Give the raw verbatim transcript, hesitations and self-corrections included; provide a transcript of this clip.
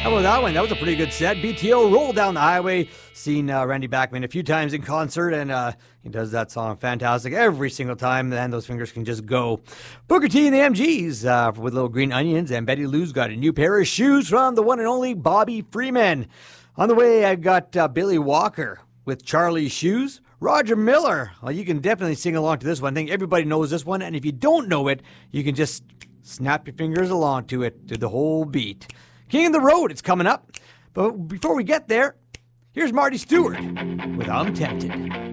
How about that one? That was a pretty good set. B T O, Roll Down the Highway. Seen uh, Randy Bachman a few times in concert, and uh, he does that song fantastic every single time, and those fingers can just go. Booker T and the M Gs uh, with Little Green Onions, and Betty Lou's got a new pair of shoes from the one and only Bobby Freeman. On the way, I got uh, Billy Walker with Charlie's Shoes. Roger Miller. Well, you can definitely sing along to this one. I think everybody knows this one, and if you don't know it, you can just snap your fingers along to it, to the whole beat. King of the Road, it's coming up. But before we get there, here's Marty Stewart with I'm Tempted.